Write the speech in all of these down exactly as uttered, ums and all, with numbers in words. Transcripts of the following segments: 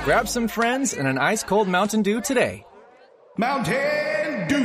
Grab some friends and an ice-cold Mountain Dew today. Mountain Dew.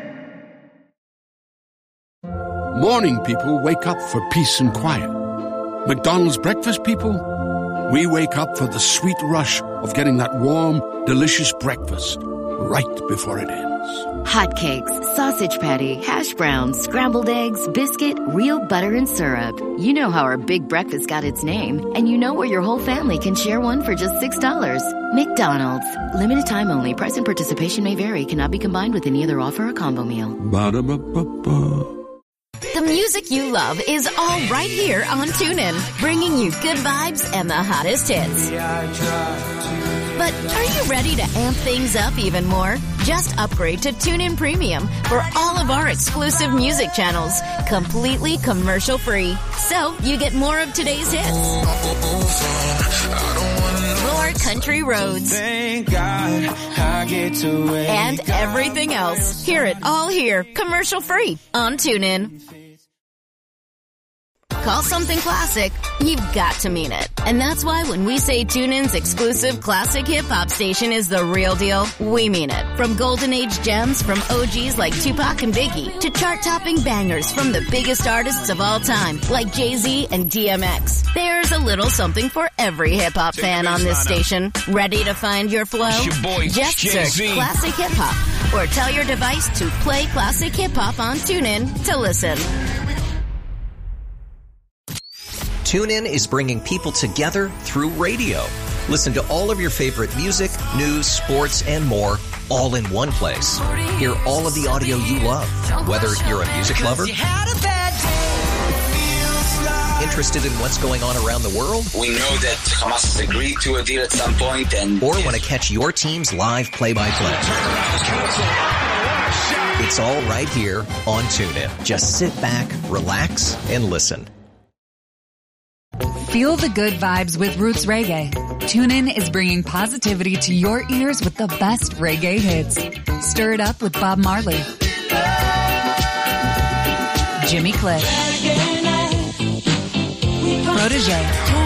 Morning people wake up for peace and quiet. McDonald's breakfast people, we wake up for the sweet rush of getting that warm, delicious breakfast right before it ends. Hotcakes, sausage patty, hash browns, scrambled eggs, biscuit, real butter and syrup. You know how our big breakfast got its name, and you know where your whole family can share one for just six dollars. McDonald's. Limited time only. Price and participation may vary. Cannot be combined with any other offer or combo meal. Ba-da-ba-ba-ba. The music you love is all right here on TuneIn, bringing you good vibes and the hottest hits. But are you ready to amp things up even more? Just upgrade to TuneIn Premium for all of our exclusive music channels, completely commercial-free. So you get more of today's hits, more country roads, Thank God I get to wake and everything else. Hear it all here, commercial-free on TuneIn. Call something classic, you've got to mean it. And that's why when we say TuneIn's exclusive classic hip-hop station is the real deal, we mean it. From golden age gems from O Gs like Tupac and Biggie to chart-topping bangers from the biggest artists of all time like Jay-Z and D M X. There's a little something for every hip-hop fan on this station. Ready to find your flow? Your boy, Just Jay-Z. search Classic Hip Hop or tell your device to play Classic Hip Hop on TuneIn to listen. TuneIn is bringing people together through radio. Listen to all of your favorite music, news, sports, and more all in one place. Hear all of the audio you love, whether you're a music lover, interested in what's going on around the world, we know that Hamas has agreed to a deal at some point, and or want to catch your team's live play-by-play. It's all right here on TuneIn. Just sit back, relax, and listen. Feel the good vibes with Roots Reggae. TuneIn is bringing positivity to your ears with the best reggae hits. Stir it up with Bob Marley, Jimmy Cliff, Protégé,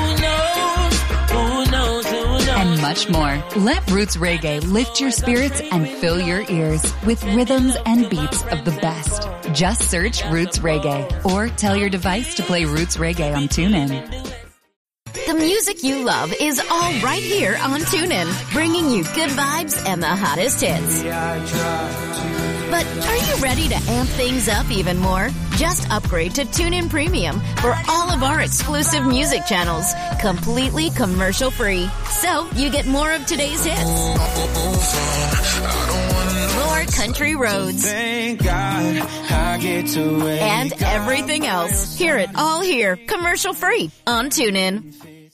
and much more. Let Roots Reggae lift your spirits and fill your ears with rhythms and beats of the best. Just search Roots Reggae or tell your device to play Roots Reggae on TuneIn. The music you love is all right here on TuneIn, bringing you good vibes and the hottest hits. But are you ready to amp things up even more? Just upgrade to TuneIn Premium for all of our exclusive music channels, completely commercial-free. So you get more of today's hits, more country roads, Thank God I get to wake and everything else. Hear it all here, commercial-free on TuneIn.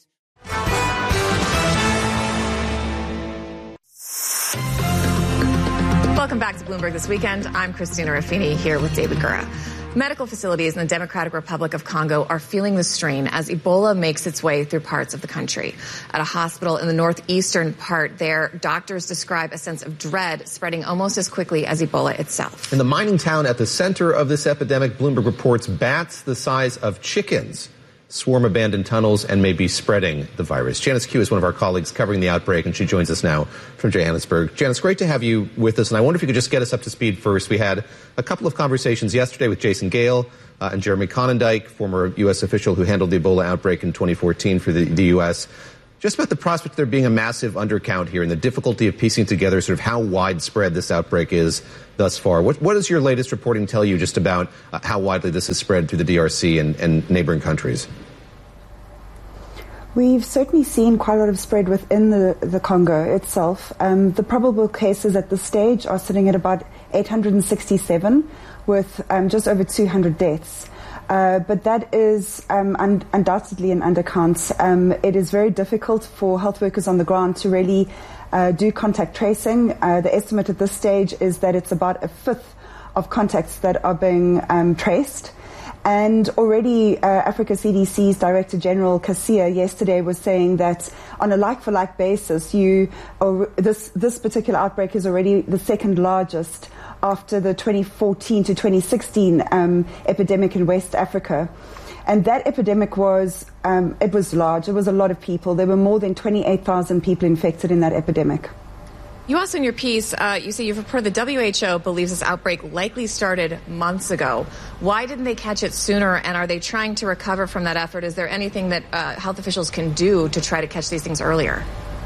Welcome back to Bloomberg This Weekend. I'm Christina Raffini here with David Gura. Medical facilities in the Democratic Republic of Congo are feeling the strain as Ebola makes its way through parts of the country. At a hospital in the northeastern part there, doctors describe a sense of dread spreading almost as quickly as Ebola itself. In the mining town at the center of this epidemic, Bloomberg reports bats the size of chickens swarm abandoned tunnels and may be spreading the virus. Janice Q is one of our colleagues covering the outbreak, and she joins us now from Johannesburg. Janice, great to have you with us, and I wonder if you could just get us up to speed first. We had a couple of conversations yesterday with Jason Gale uh, and Jeremy Conondike, former U S official who handled the Ebola outbreak in twenty fourteen for the, the U S, just about the prospect of there being a massive undercount here and the difficulty of piecing together sort of how widespread this outbreak is thus far. What, what does your latest reporting tell you just about uh, how widely this has spread through the D R C and, and neighboring countries? We've certainly seen quite a lot of spread within the, the Congo itself. Um, the probable cases at this stage are sitting at about eight hundred sixty-seven with um, just over two hundred deaths. Uh, but that is um, un- undoubtedly an undercount. Um, it is very difficult for health workers on the ground to really uh, do contact tracing. Uh, the estimate at this stage is that it's about a fifth of contacts that are being um, traced. And already uh, Africa C D C's Director General Kasia yesterday was saying that on a like-for-like basis, you or this this particular outbreak is already the second largest after the twenty fourteen to twenty sixteen um, epidemic in West Africa. and that epidemic was, um, it was large. It was a lot of people. There were more than twenty-eight thousand people infected in that epidemic. You also, in your piece, uh, you say you've reported the W H O believes this outbreak likely started months ago. Why didn't they catch it sooner, and are they trying to recover from that effort? Is there anything that uh, health officials can do to try to catch these things earlier?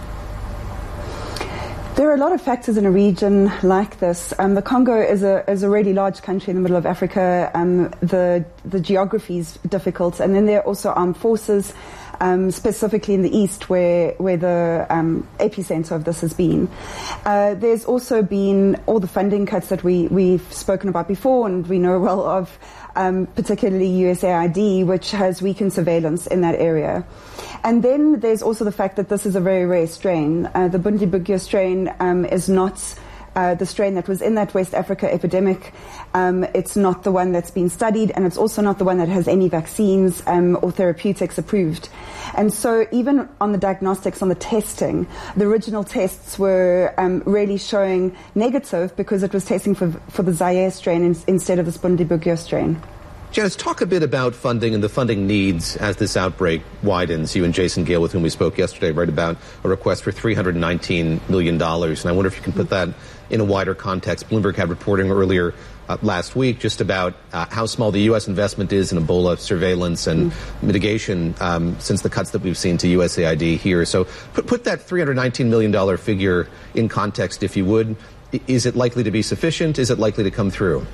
There are a lot of factors in a region like this. Um, the Congo is a is a really large country in the middle of Africa. Um, the the geography is difficult, and then there are also armed forces, um, specifically in the east, where where the um, epicenter of this has been. Uh, there's also been all the funding cuts that we we've spoken about before, and we know well of. Um, particularly U S A I D, which has weakened surveillance in that area. And then there's also the fact that this is a very rare strain. Uh, the Bundibugyo strain um, is not uh, the strain that was in that West Africa epidemic. Um, it's not the one that's been studied, and it's also not the one that has any vaccines um, or therapeutics approved. And so even on the diagnostics, on the testing, the original tests were um, really showing negative because it was testing for, for the Zaire strain in, instead of the Bundibugyo strain. Janice, talk a bit about funding and the funding needs as this outbreak widens. You and Jason Gale, with whom we spoke yesterday, wrote about a request for three hundred nineteen million dollars. And I wonder if you can put that in a wider context. Bloomberg had reporting earlier uh, last week just about uh, how small the U S investment is in Ebola surveillance and mm-hmm. mitigation um, since the cuts that we've seen to U S A I D here. So put, put that three hundred nineteen million dollars figure in context, if you would. Is it likely to be sufficient? Is it likely to come through?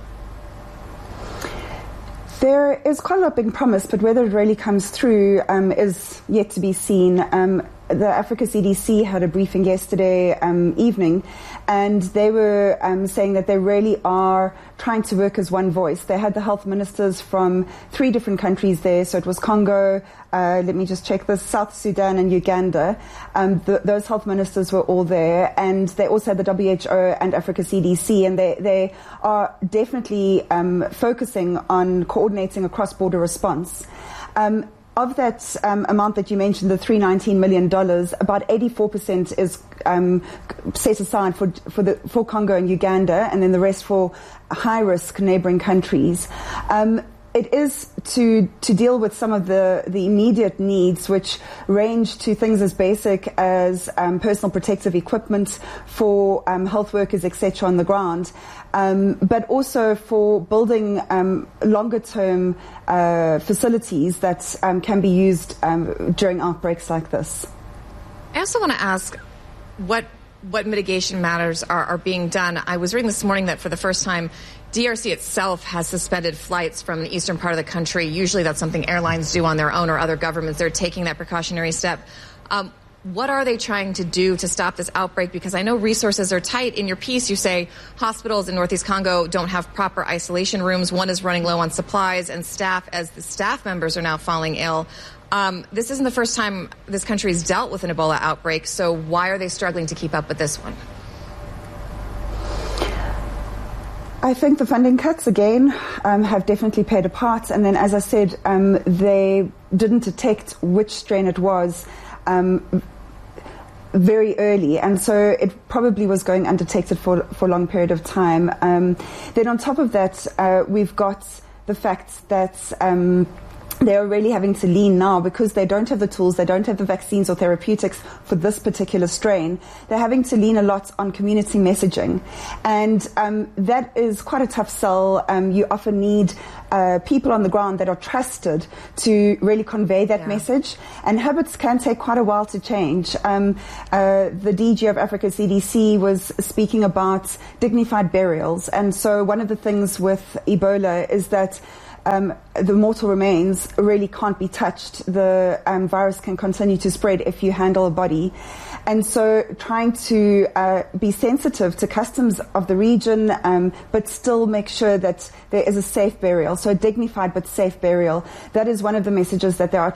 There is quite a lot being promised, but whether it really comes through um, is yet to be seen. Um, the Africa C D C had a briefing yesterday um, evening, and they were um, saying that they really are trying to work as one voice. They had the health ministers from three different countries there, so it was Congo, uh, let me just check this, South Sudan and Uganda. Um, the, those health ministers were all there, and they also had the W H O and Africa C D C, and they, they are definitely um, focusing on coordinating a cross-border response. Um, Of that um, amount that you mentioned, the three hundred nineteen million dollars, about eighty-four percent is um, set aside for for, the, for Congo and Uganda, and then the rest for high-risk neighboring countries. Um, It is to to deal with some of the, the immediate needs, which range to things as basic as um, personal protective equipment for um, health workers, et cetera, on the ground, um, but also for building um, longer-term uh, facilities that um, can be used um, during outbreaks like this. I also want to ask what what mitigation matters are, are being done. I was reading this morning that for the first time, D R C itself has suspended flights from the eastern part of the country. Usually that's something airlines do on their own, or other governments. They're taking that precautionary step. Um, what are they trying to do to stop this outbreak? Because I know resources are tight. In your piece, you say hospitals in Northeast Congo don't have proper isolation rooms. One is running low on supplies and staff, as the staff members are now falling ill. Um, this isn't the first time this country has dealt with an Ebola outbreak, so why are they struggling to keep up with this one? I think the funding cuts, again, um, have definitely played a part. And then, as I said, um, they didn't detect which strain it was um, very early. And so it probably was going undetected for, for a long period of time. Um, then on top of that, uh, we've got the fact that Um, they're really having to lean now because they don't have the tools, they don't have the vaccines or therapeutics for this particular strain. They're having to lean a lot on community messaging. And um, that is quite a tough sell. Um, you often need uh, people on the ground that are trusted to really convey that yeah. message. And habits can take quite a while to change. Um, uh, the D G of Africa C D C was speaking about dignified burials. And so one of the things with Ebola is that Um, the mortal remains really can't be touched. The um, virus can continue to spread if you handle a body. And so trying to uh, be sensitive to customs of the region, um, but still make sure that there is a safe burial, so a dignified but safe burial. That is one of the messages that they are